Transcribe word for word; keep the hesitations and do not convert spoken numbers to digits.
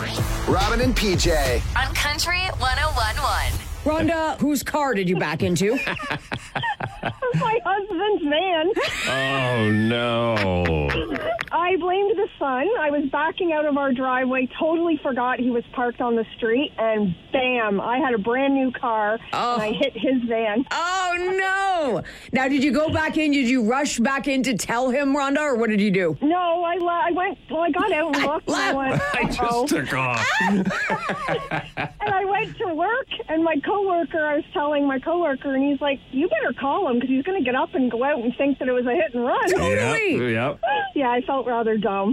Robin and P J. On Country one oh one point one. Rhonda, whose car did you back into? My husband's van. Oh, no. I blamed the sun. I was backing out of our driveway, totally forgot he was parked on the street, and bam, I had a brand new car, Oh. and I hit his van. Oh, no. Now, did you go back in? Did you rush back in to tell him, Rhonda, or what did you do? No, I, le- I went, well, I got out and looked, and I went, I uh-oh. just took off. And I went to work, and my coworker, I was telling my coworker, and he's like, you better call him, because he's going to get up and go out and think that it was a hit and run. Totally. Yep, yep. Yeah, I felt rather dumb.